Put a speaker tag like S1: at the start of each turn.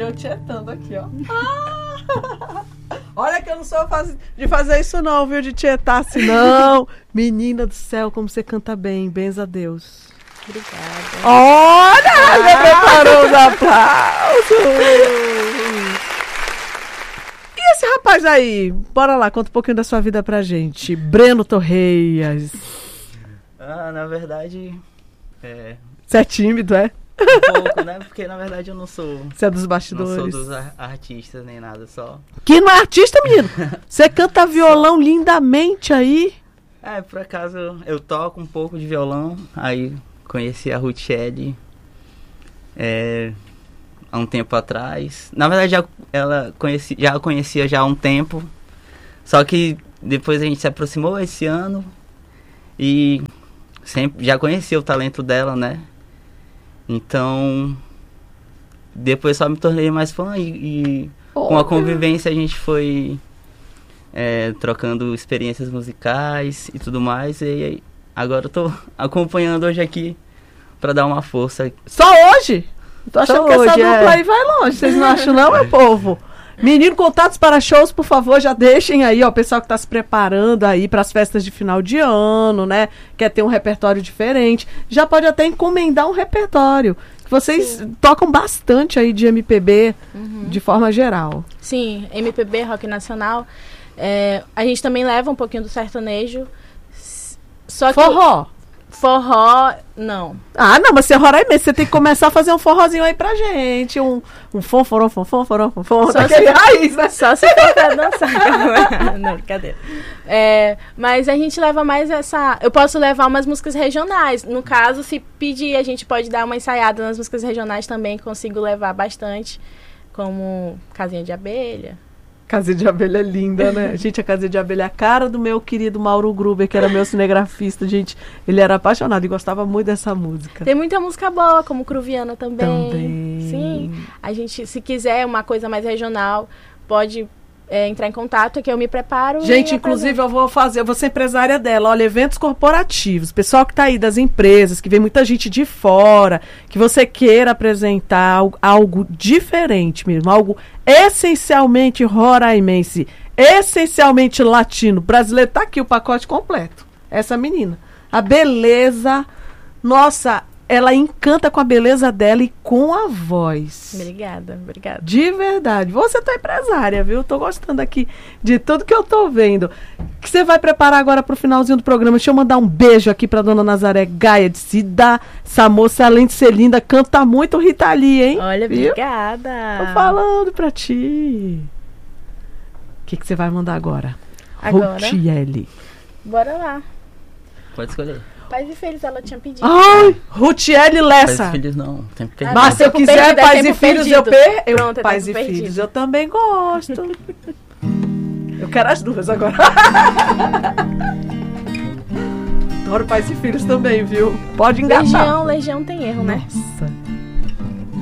S1: eu tietando aqui, ó. Olha que eu não sou de fazer isso não, viu? De tietar assim, não. Menina do céu, como você canta bem. Bens a Deus.
S2: Obrigada.
S1: Olha! Já preparou os aplausos! E esse rapaz aí? Bora lá, conta um pouquinho da sua vida pra gente. Breno Torreias.
S3: Na verdade,
S1: Você é tímido, é?
S3: um pouco, né? Porque na verdade eu não sou...
S1: Você é dos
S3: Não
S1: bastidores.
S3: sou dos artistas nem nada, só...
S1: Que não é artista, menino? Você canta violão lindamente aí.
S3: Por acaso eu toco um pouco de violão, aí conheci a Ruth há um tempo atrás. Na verdade já a conhecia já há um tempo, só que depois a gente se aproximou esse ano e sempre já conhecia o talento dela, né? Então depois só me tornei mais fã e com a convivência a gente foi trocando experiências musicais e tudo mais, e agora eu tô acompanhando hoje aqui pra dar uma força.
S1: Só hoje? Tô achando que essa dupla aí vai longe. Vocês não acham não, meu povo? Menino, contatos para shows, por favor, já deixem aí, ó, o pessoal que tá se preparando aí para as festas de final de ano, né? Quer ter um repertório diferente. Já pode até encomendar um repertório. Vocês tocam bastante aí de MPB, de forma geral.
S2: Sim, MPB, rock nacional. A gente também leva um pouquinho do sertanejo. Só que
S1: Forró?
S2: Forró, não.
S1: Ah, não, mas você é roraimê, você tem que começar a fazer um forrozinho aí pra gente. Um fonforão, daquele raiz, né?
S2: Só se for pra dançar. Não, brincadeira. Mas a gente leva mais eu posso levar umas músicas regionais. No caso, se pedir, a gente pode dar uma ensaiada nas músicas regionais também. Consigo levar bastante. Como Casinha de Abelha.
S1: Casinha de Abelha é linda, né? Gente, a Casinha de Abelha é a cara do meu querido Mauro Gruber, que era meu cinegrafista. Gente, ele era apaixonado e gostava muito dessa música.
S2: Tem muita música boa, como Cruviana também. Sim. A gente, se quiser uma coisa mais regional, pode entrar em contato, que eu me preparo.
S1: Gente, inclusive eu vou ser empresária dela. Olha, eventos corporativos, pessoal que tá aí das empresas, que vem muita gente de fora, que você queira apresentar algo diferente mesmo, algo essencialmente roraimense, essencialmente latino, brasileiro, tá aqui o pacote completo. Essa menina. A beleza, nossa, ela encanta com a beleza dela e com a voz.
S2: Obrigada.
S1: De verdade. Você tá empresária, viu? Tô gostando aqui de tudo que eu tô vendo. O que você vai preparar agora pro finalzinho do programa? Deixa eu mandar um beijo aqui pra dona Nazaré Gaia de Cida. Essa moça, além de ser linda, canta muito Rita Lee, hein?
S2: Olha,
S1: viu?
S2: Obrigada.
S1: Tô falando pra ti. O que você vai mandar agora? Rutiele.
S2: Bora lá.
S3: Pode escolher.
S2: Pais e Filhos, ela tinha pedido.
S1: Ai, Rutiele Lessa.
S3: Pais e Filhos não, tempo perdido.
S1: Mas se eu quiser
S2: perdido,
S1: Pais e Filhos,
S2: Pronto,
S1: Pais e
S2: perdido.
S1: Filhos, eu também gosto. Eu quero as duas agora. Adoro Pais e Filhos também, viu? Pode engatar.
S2: Legião tem erro, né?
S1: Nossa.